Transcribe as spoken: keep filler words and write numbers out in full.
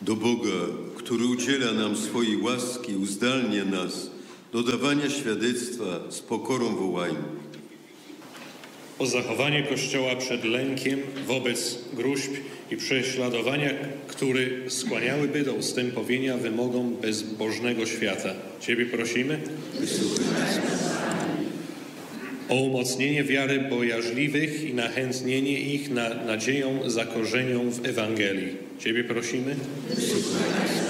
Do Boga, który udziela nam swojej łaski, uzdalnia nas do dawania świadectwa, z pokorą wołajmy. O zachowanie Kościoła przed lękiem wobec gróźb i prześladowania, które skłaniałyby do ustępowienia wymogom bezbożnego świata. Ciebie prosimy. O umocnienie wiary bojaźliwych i nachętnienie ich na nadzieją zakorzenią w Ewangelii. Ciebie prosimy.